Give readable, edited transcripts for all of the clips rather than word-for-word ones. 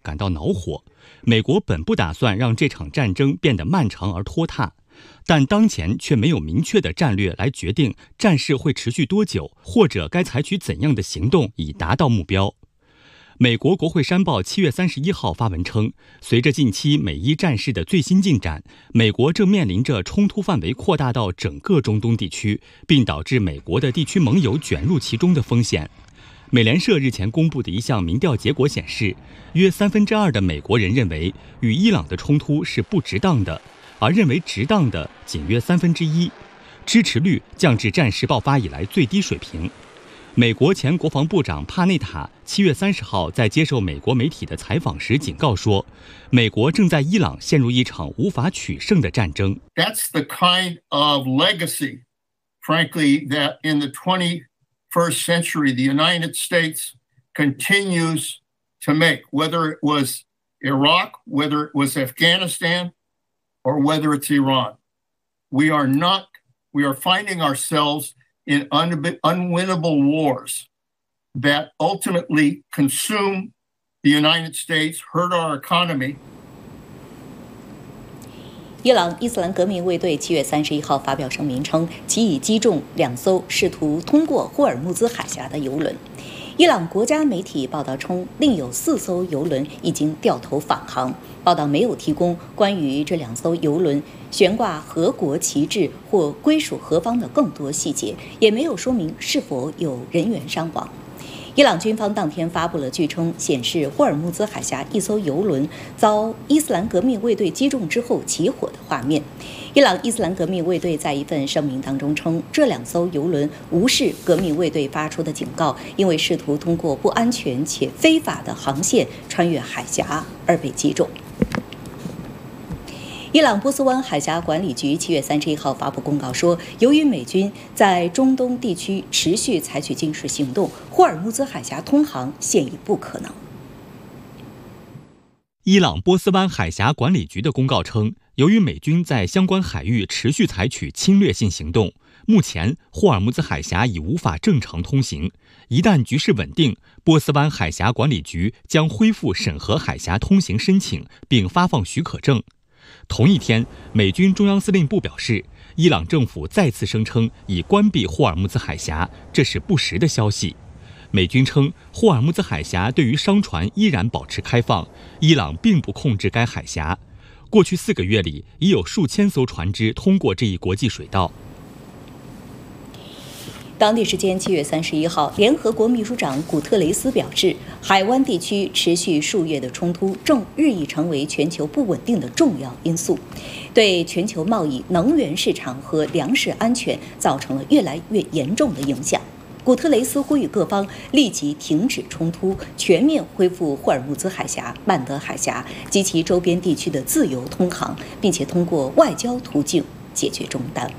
感到恼火。美国本不打算让这场战争变得漫长而拖沓，但当前却没有明确的战略来决定战事会持续多久，或者该采取怎样的行动以达到目标。美国国会山报7月31号发文称，随着近期美伊战事的最新进展，美国正面临着冲突范围扩大到整个中东地区，并导致美国的地区盟友卷入其中的风险。美联社日前公布的一项民调结果显示，约2/3的美国人认为与伊朗的冲突是不值当的，而认为值当的仅约1/3，支持率降至战事爆发以来最低水平。美国前国防部长帕内塔7月30号在接受美国媒体的采访时警告说，美国正在伊朗陷入一场无法取胜的战争。 That's the kind of legacy, frankly, that in the 21st century the United States continues to make, whether it was Iraq, whether it was Afghanistan, or whether it's Iran. We are finding ourselves in unwinnable wars that ultimately consume the United States, hurt our economy. 伊朗伊斯兰革命卫队7月31号发表声明称，其已击中2艘试图通过霍尔木兹海峡的油轮。伊朗国家媒体报道称，另有4艘油轮已经掉头返航。报道没有提供关于这2艘油轮悬挂何国旗帜或归属何方的更多细节，也没有说明是否有人员伤亡。伊朗军方当天发布了据称显示霍尔木兹海峡一艘油轮遭伊斯兰革命卫队击中之后起火的画面。伊朗伊斯兰革命卫队在一份声明当中称，这2艘油轮无视革命卫队发出的警告，因为试图通过不安全且非法的航线穿越海峡而被击中。伊朗波斯湾海峡管理局7月31号发布公告说，由于美军在中东地区持续采取军事行动，霍尔木兹海峡通航现已不可能。 伊朗波斯湾海峡管理局的公告称，由于美军在相关海域持续采取侵略性行动，目前霍尔木兹海峡已无法正常通行。一旦局势稳定，波斯湾海峡管理局将恢复审核海峡通行申请，并发放许可证。同一天，美军中央司令部表示，伊朗政府再次声称已关闭霍尔木兹海峡，这是不实的消息。美军称，霍尔木兹海峡对于商船依然保持开放，伊朗并不控制该海峡。过去4个月里，已有数千艘船只通过这一国际水道。 当地时间7月31号，联合国秘书长古特雷斯表示，海湾地区持续数月的冲突正日益成为全球不稳定的重要因素，对全球贸易、能源市场和粮食安全造成了越来越严重的影响。古特雷斯呼吁各方立即停止冲突，全面恢复霍尔木兹海峡、曼德海峡及其周边地区的自由通航，并且通过外交途径解决中断。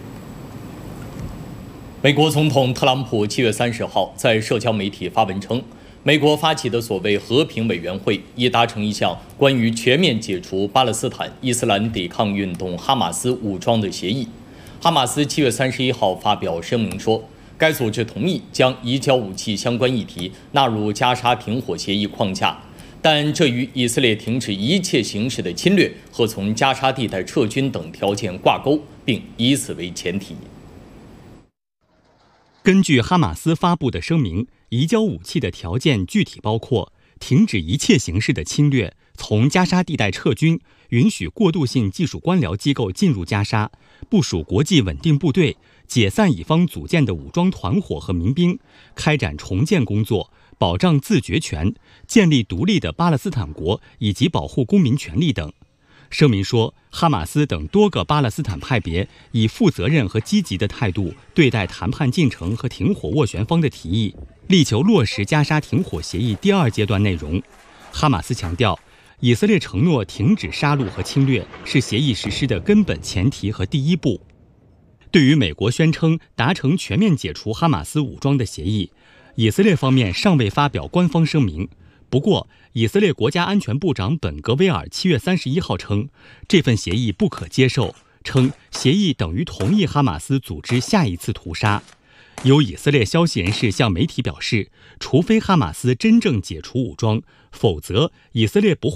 美国总统特朗普7月30号在社交媒体发文称，美国发起的所谓和平委员会已达成一项关于全面解除巴勒斯坦伊斯兰抵抗运动哈马斯武装的协议。哈马斯7月31号发表声明说，该组织同意将移交武器相关议题纳入加沙停火协议框架，但这与以色列停止一切形式的侵略和从加沙地带撤军等条件挂钩，并以此为前提。 根据哈马斯发布的声明，移交武器的条件具体包括停止一切形式的侵略，从加沙地带撤军，允许过渡性技术官僚机构进入加沙，部署国际稳定部队，解散以方组建的武装团伙和民兵，开展重建工作，保障自决权，建立独立的巴勒斯坦国，以及保护公民权利等。声明说，哈马斯等多个巴勒斯坦派别以负责任和积极的态度对待谈判进程和停火斡旋方的提议，力求落实加沙停火协议第2阶段内容。哈马斯强调，以色列承诺停止杀戮和侵略是协议实施的根本前提和第一步。对于美国宣称达成全面解除哈马斯武装的协议，以色列方面尚未发表官方声明。不过，以色列国家安全部长本格威尔7月31号称，这份协议不可接受，称协议等于同意哈马斯组织下一次屠杀。有以色列消息人士向媒体表示，除非哈马斯真正解除武装，否则以色列不会